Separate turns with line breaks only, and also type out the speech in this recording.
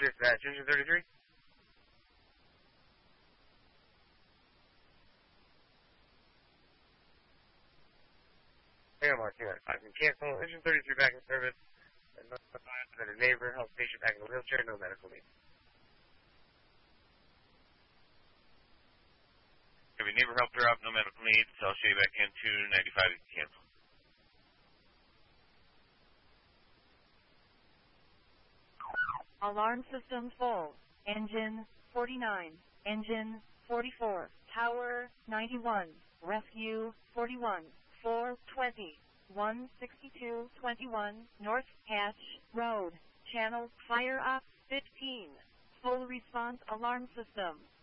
Dispatch, engine 33. Air Mark 295. Cancel, engine 33 back in service. And that a neighbor, health patient back in a wheelchair, no medical need.
Every neighbor helped her up, no medical needs. I'll show you back in 295, cancel.
Alarm system full. Engine 49. Engine 44. Tower 91. Rescue 41. 420. 16221 North Hatch Road. Channel fire up 15. Full response alarm system.